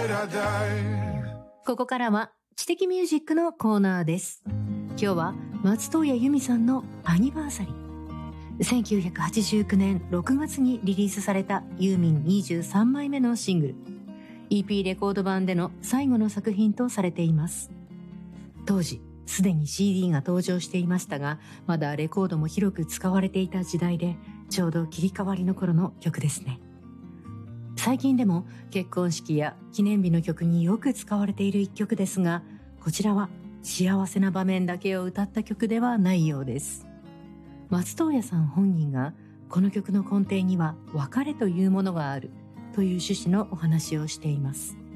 ここからは知的ミュージックのコーナーです。今日は松任谷由実さんのアニバーサリー。1989年6月にリリースされたユーミン23枚目のシングル。EP レコード版での最後の作品とされています。当時、すでに CD が登場していましたが、まだレコードも広く使われていた時代で、ちょうど切り替わりの頃の曲ですね。最近でも結婚式や記念日の曲によく使われている一曲ですが、こちらは幸せな場面だけを歌った曲ではないようです。松任谷さん本人がこの曲の根底には別れというものがあるという趣旨のお話をしています。